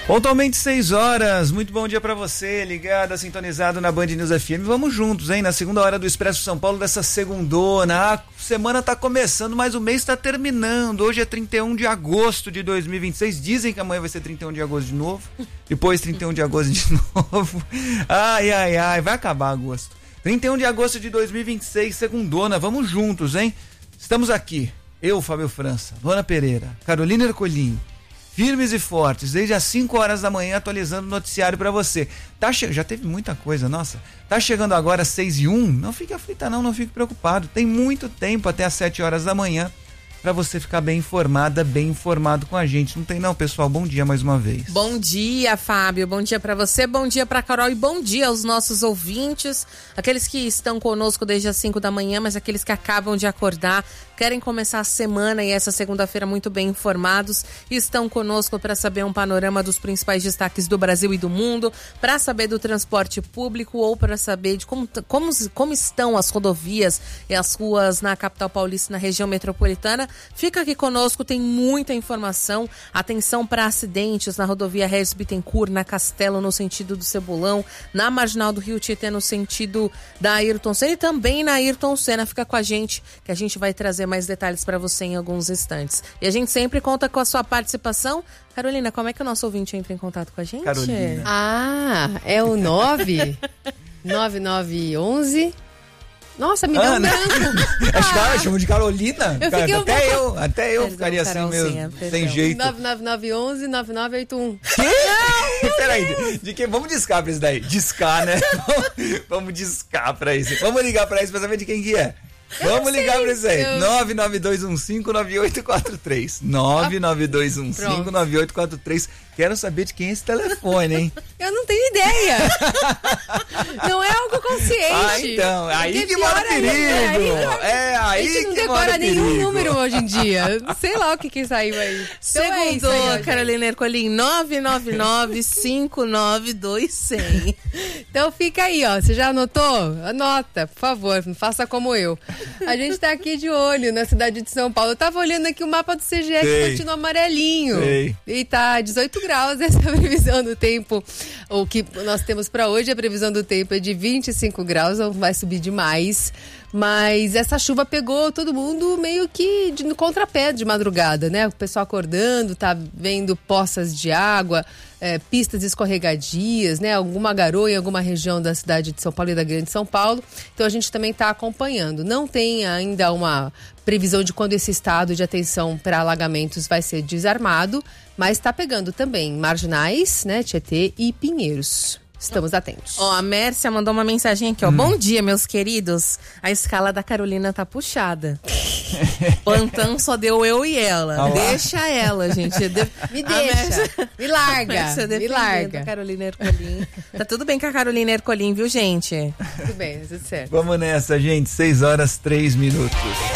Pontualmente 6 horas, muito bom dia pra você, ligado, sintonizado na Band News FM. Vamos juntos, hein, na segunda hora do Expresso São Paulo dessa segundona. A semana tá começando, mas o mês tá terminando. Hoje é 31 de agosto de 2026. Dizem que amanhã vai ser 31 de agosto de novo, depois 31 de agosto de novo. Ai, vai acabar agosto. 31 de agosto de 2026, segundona, vamos juntos, hein? Estamos aqui, eu, Fábio França, Luana Pereira, Carolina Ercolim, firmes e fortes, desde as 5 horas da manhã, atualizando o noticiário pra você. Já teve muita coisa, nossa. Tá chegando agora 6:01, não fique aflita não fique preocupado. Tem muito tempo até as 7 horas da manhã pra você ficar bem informada, bem informado com a gente. Não tem não, pessoal? Bom dia mais uma vez. Bom dia, Fábio. Bom dia pra você, bom dia pra Carol e bom dia aos nossos ouvintes, aqueles que estão conosco desde as 5 da manhã, mas aqueles que acabam de acordar, querem começar a semana e essa segunda-feira muito bem informados e estão conosco para saber um panorama dos principais destaques do Brasil e do mundo, para saber do transporte público ou para saber de como estão as rodovias e as ruas na capital paulista, na região metropolitana. Fica aqui conosco, tem muita informação. Atenção para acidentes na rodovia Regis Bittencourt, na Castelo no sentido do Cebolão, na Marginal do Rio Tietê no sentido da Ayrton Senna e também na Ayrton Senna. Fica com a gente que a gente vai trazer mais detalhes para você em alguns instantes. E a gente sempre conta com a sua participação. Carolina, como é que o nosso ouvinte entra em contato com a gente? Carolina. É o 9911. Nossa, me deu um branco. Chama de Carolina? Até eu ficaria assim mesmo, sem jeito. 9911-9981. Que? Peraí, de que? Vamos discar pra isso daí. Discar, né? Vamos discar pra isso. Vamos ligar pra isso pra saber de quem que é. Vamos ligar pra isso aí. 992159843. 992159843. Quero saber de quem é esse telefone, hein? Eu não tenho ideia. Não é algo consciente. Então, aí que mora perigo. A gente não decora nenhum número hoje em dia. Sei lá o que saiu aí. Segundo Carolina Ercolim, 999-592-100. Então fica aí, ó. Você já anotou? Anota, por favor. Não faça como eu. A gente tá aqui de olho na cidade de São Paulo. Eu tava olhando aqui o mapa do CGE que continua amarelinho. E tá 18 graus essa previsão do tempo. O que nós temos para hoje, a previsão do tempo é de 25 graus, não vai subir demais. Mas essa chuva pegou todo mundo meio que no contrapé de madrugada, né? O pessoal acordando, tá vendo poças de água, pistas escorregadias, né? Alguma garoa em alguma região da cidade de São Paulo e da Grande São Paulo. Então a gente também está acompanhando. Não tem ainda uma previsão de quando esse estado de atenção para alagamentos vai ser desarmado, mas está pegando também marginais, né? Tietê e Pinheiros. Estamos atentos. Ó, a Mércia mandou uma mensagem aqui, ó. Bom dia, meus queridos. A escala da Carolina tá puxada. Plantão só deu eu e ela. Deixa ela, gente. Me deixa. Me larga. Me larga. A Carolina Ercolim. Tá tudo bem com a Carolina Ercolim, viu, gente? Tudo bem, tudo certo. Vamos nessa, gente. 6 horas 3 minutos.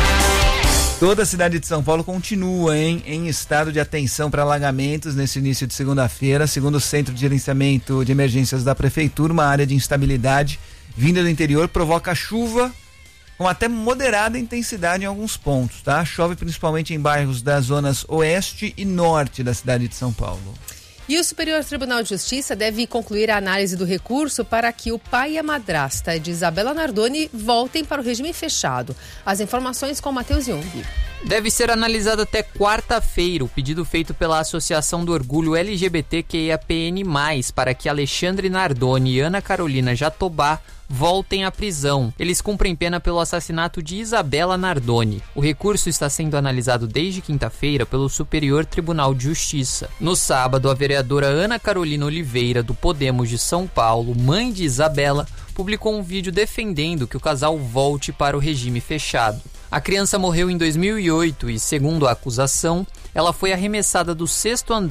Toda a cidade de São Paulo continua em estado de atenção para alagamentos nesse início de segunda-feira. Segundo o Centro de Gerenciamento de Emergências da Prefeitura, uma área de instabilidade vinda do interior provoca chuva com até moderada intensidade em alguns pontos, tá? Chove principalmente em bairros das zonas oeste e norte da cidade de São Paulo. E o Superior Tribunal de Justiça deve concluir a análise do recurso para que o pai e a madrasta de Isabela Nardoni voltem para o regime fechado. As informações com Matheus Young. Deve ser analisado até quarta-feira o pedido feito pela Associação do Orgulho LGBTQIAPN+, para que Alexandre Nardoni e Ana Carolina Jatobá voltem à prisão. Eles cumprem pena pelo assassinato de Isabela Nardoni. O recurso está sendo analisado desde quinta-feira pelo Superior Tribunal de Justiça. No sábado, a vereadora Ana Carolina Oliveira, do Podemos de São Paulo, mãe de Isabela, publicou um vídeo defendendo que o casal volte para o regime fechado. A criança morreu em 2008 e, segundo a acusação, ela foi arremessada do 6º andar